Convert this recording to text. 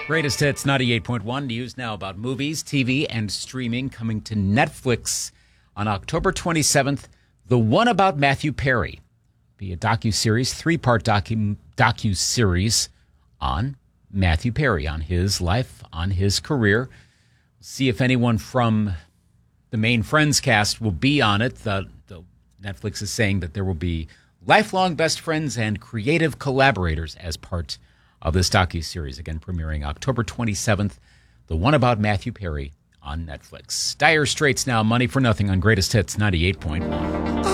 Greatest Hits 98.1. News now about movies, TV, and streaming coming to Netflix on October 27th. The One About Matthew Perry. Be a docuseries, three-part docuseries on Matthew Perry, on his life, on his career. See if anyone from the main Friends cast will be on it. Netflix is saying that there will be lifelong best friends and creative collaborators as part of this docuseries, again premiering October 27th, The One About Matthew Perry on Netflix. Dire Straits now, Money for Nothing on Greatest Hits 98.1.